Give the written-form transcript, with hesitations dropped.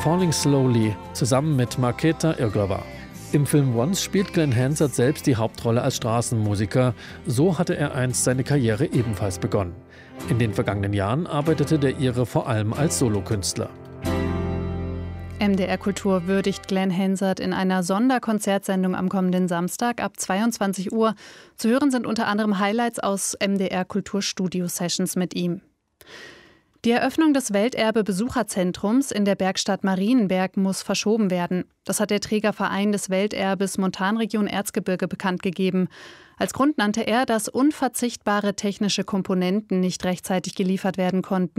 Falling Slowly zusammen mit Markéta Irglová. Im Film Once spielt Glenn Hansard selbst die Hauptrolle als Straßenmusiker. So hatte er einst seine Karriere ebenfalls begonnen. In den vergangenen Jahren arbeitete der Ire vor allem als Solokünstler. MDR Kultur würdigt Glenn Hansard in einer Sonderkonzertsendung am kommenden Samstag ab 22 Uhr. Zu hören sind unter anderem Highlights aus MDR Kultur Studio Sessions mit ihm. Die Eröffnung des Welterbe-Besucherzentrums in der Bergstadt Marienberg muss verschoben werden. Das hat der Trägerverein des Welterbes Montanregion Erzgebirge bekannt gegeben. Als Grund nannte er, dass unverzichtbare technische Komponenten nicht rechtzeitig geliefert werden konnten.